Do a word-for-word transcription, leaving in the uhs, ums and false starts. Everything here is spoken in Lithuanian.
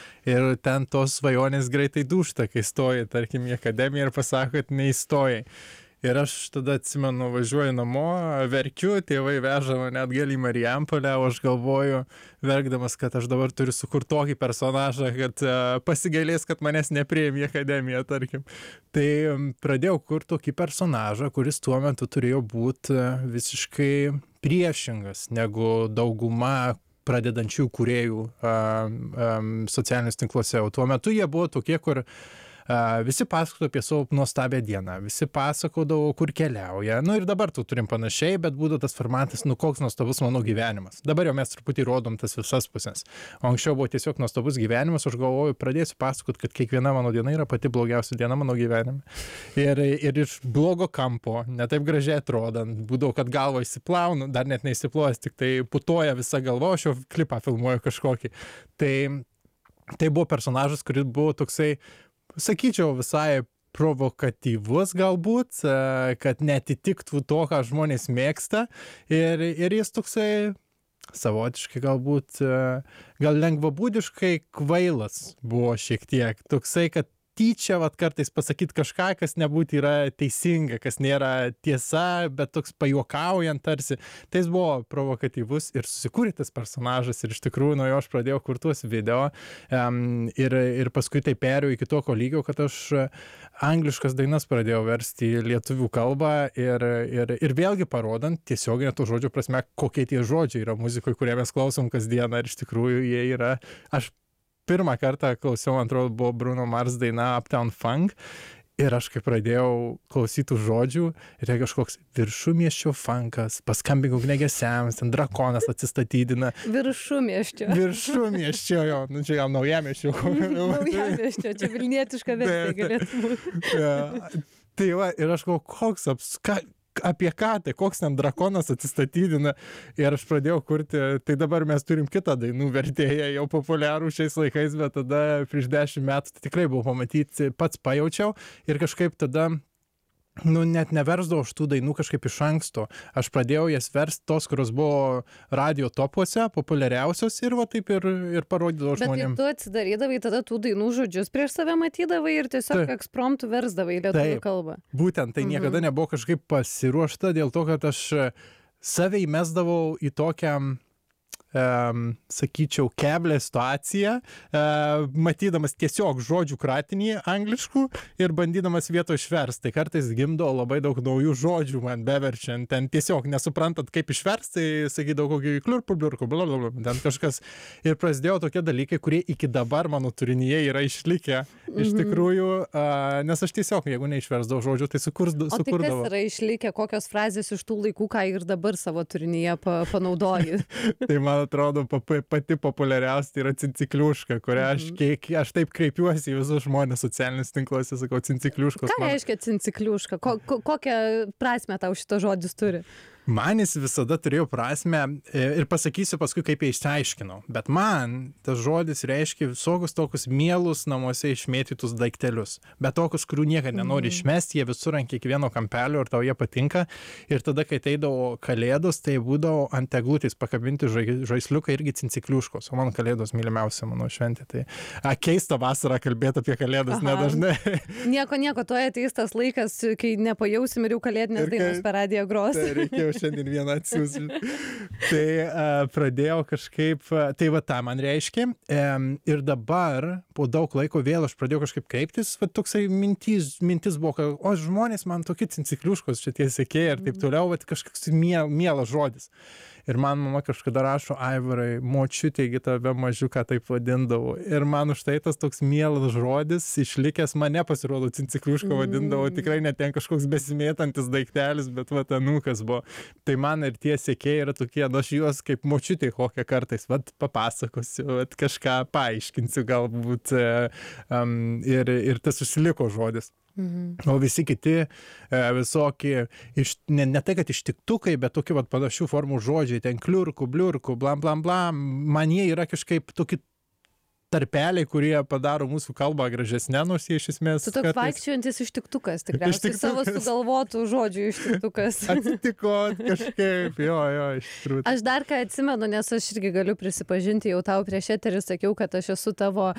ir ten tos svajonės greitai dūžta, kai stoji, tarkim, į akademiją ir pasako, kad neįstojai. Ir aš tada atsimenu, važiuoju namo, verkiu, tėvai veža mane atgal į Marijampolę, o aš galvoju, verkdamas, kad aš dabar turiu sukurti tokį personažą, kad uh, pasigailės, kad manęs nepriėmė į akademiją, tarkim. Tai um, pradėjau kurti tokį personažą, kuris tuo metu turėjo būti uh, visiškai priešingas negu dauguma pradedančių kūrėjų uh, um, socialinius tinkluose. O tuo metu jie buvo tokie, kur Uh, visi pasakojo apie savo nuostabią dieną, visi pasakodavo, kur keliauja. Nu ir dabar tu turim panašiai, bet būdavo tas formatas, nu koks nuostabus mano gyvenimas. Dabar jau mes truputį rodom tas visas pusės. O anksčiau buvo tiesiog nuostabus gyvenimas, aš galvoju, pradėsiu pasakot, kad kiekviena mano diena yra pati blogiausia diena mano gyvenime. Ir, ir iš blogo kampo, ne taip gražiai atrodant, būdavo, kad galvą įsiplaunu, dar net neįsiplojęs, tik tai putoja visa galva, aš jau klipą filmuoju kažkokį. Tai, tai buvo personažas, kuris buvo toksai, sakyčiau, visai provokatyvus galbūt, kad netitiktų to, ką žmonės mėgsta. Ir, ir jis toksai savotiškai galbūt, gal lengvabūdiškai kvailas buvo šiek tiek. Toksai, kad tyčia vat kartais pasakyti kažką, kas nebūtų yra teisinga, kas nėra tiesa, bet toks pajuokaujant tarsi. Tai jis buvo provokatyvus ir susikūrė tas personažas ir iš tikrųjų nuo jo aš pradėjau kurti tuos video um, ir, ir paskui tai perėjau iki tokio lygio, kad aš angliškas dainas pradėjau versti į lietuvių kalbą ir, ir, ir vėlgi parodant tiesioginę tų žodžių prasme, kokie tie žodžiai yra muzikoje, kurie mes klausom kasdieną ir iš tikrųjų jie yra, aš pirmą kartą klausiau, man atrodo, buvo Bruno Mars daina Uptown Funk ir aš kai pradėjau klausyti žodžių ir tai kažkoks viršumiesčio funkas, paskambink ugniagesiams, ten drakonas atsistatydina. Viršumiesčio. Viršumiesčio, jo, nu čia gal naujamiesčio. Naujamiesčio, čia vilnietiška versija galėtų būti. Tai va, ir aš galvoju, koks apska... apie ką tai, koks ten drakonas atsistatydina ir aš pradėjau kurti, tai dabar mes turim kitą dainų vertėją, jau populiarų šiais laikais, bet tada prieš dešimt metų tai tikrai buvo pamatyti, pats pajaučiau ir kažkaip tada nu, net neversdavau šitų dainų kažkaip iš anksto. Aš pradėjau jas versti tos, kurios buvo radio topuose, populiariausios ir va taip ir, ir parodydavau žmonėms. Bet tai tu atsidarydavai tada tų dainų žodžius prieš save matydavai ir tiesiog taip. Ekspromtų versdavai lietuvių kalbą. Būtent, tai niekada mhm. nebuvo kažkaip pasiruošta dėl to, kad aš save įmesdavau į tokią Um, sakyčiau, keblę situaciją, uh, matydamas tiesiog žodžių kratinį angliškų ir bandydamas vietoj išversti. Tai kartais gimdo labai daug naujų žodžių man beverčiant, ten tiesiog nesuprantat, kaip išversti, tai sakydavau kokį kliurpų, bliurpų, blablabla, ten kažkas. Ir prasidėjo tokie dalykai, kurie iki dabar mano turinyje yra išlikę. Mm-hmm. Iš tikrųjų, uh, nes aš tiesiog, jeigu neišversdavau žodžių, tai sukurs, o sukurdavau. O tai kas yra išlikę, kokios frazės iš tų laikų, ką ir dabar savo turinyje pa, panaudoji? Tai man atrodo, pati populiariausia yra cincikliuška, kurią aš, kiek, aš taip kreipiuosi į visus žmonės socialinius tinkluose, sakau, cincikliuškos. Ką man... reiškia cincikliuška? Ko, ko, kokią prasmę tau šito žodis turi? Man jis visada turėjo prasmę ir pasakysiu paskui, kaip jie išsiaiškinau. Bet man tas žodis reiškia visokius tokius mielus namuose išmėtytus daiktelius. Bet tokius, kurių niekada nenori mm. išmesti, jie visur ant kiekvieno kampelio ir tau jie patinka. Ir tada, kai ateidavo kalėdos, tai būdavo ant eglutės pakabinti žaisliukai irgi cincikliuškos. O mano kalėdos mylimiausia mano šventė. Tai a, keista vasarą kalbėti apie kalėdas, Aha. nedažnai. Nieko, nieko, tuoj ateis tas laikas, kai nepajausim ir jau kalėdinės ir dainos per radiją gros. Tai šiandien vieną atsiųsiu. Tai uh, pradėjau kažkaip, uh, tai va tą man reiškia. Um, ir dabar, po daug laiko vėl aš pradėjau kažkaip kreiptis, va toksai mintis, mintis buvo, kad o žmonės man tokie cincikliuškos čia tie sekėjai ir taip toliau, va kažkoks miel, mielas žodis. Ir man mama kažkada rašo, Aivarai, močiutėgi tave mažiuką taip vadindavo. Ir man už tai tas toks mielas žodis išlikęs, mane pasirodo cincikliušką vadindavo, tikrai net ten kažkoks besimėtantis daiktelis, bet va anukas buvo. Tai man ir tie sekėjai yra tokie, nu aš juos kaip močiutė kokią kartais, vat papasakosiu, vat kažką paaiškinsiu galbūt um, ir, ir tas užsiliko žodis. Mhm. O visi kiti e, visokie, iš, ne, ne tai, kad ištiktukai, bet tokie vat, panašių formų žodžiai, ten kliurkų, bliurkų, blam, blam, blam, man jie yra kažkaip tokie tarpeliai, kurie padaro mūsų kalbą gražesnę, nors jie iš esmės... Tu toks kartais... vaikščiojantis ištiktukas, tikriausiai ištiktukas. Savo sugalvotų žodžių ištiktukas. Atsitiko kažkaip, jo, jo, iš tikrųjų. Aš dar ką atsimenu, nes aš irgi galiu prisipažinti, jau tau prieš eterį sakiau, kad aš esu tavo